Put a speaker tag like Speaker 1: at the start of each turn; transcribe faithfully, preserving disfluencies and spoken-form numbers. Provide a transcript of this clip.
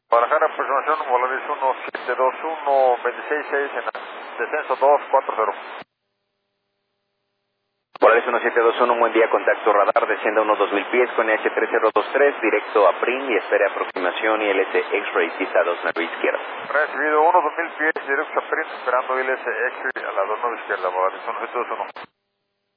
Speaker 1: Guadalajara, aproximación, Volaris uno siete dos uno, veintiséis seis en descenso dos cuatro cero.
Speaker 2: Volaris uno siete dos uno, un buen día, contacto radar, descienda unos dos mil pies con H tres cero dos tres, directo a P R I M y espere aproximación I L S X-Ray, pista dos nueve izquierda.
Speaker 1: Recibido uno dos mil pies, directo a P R I M, esperando I L S X-Ray a la dos nueve izquierda, Volaris uno siete dos uno.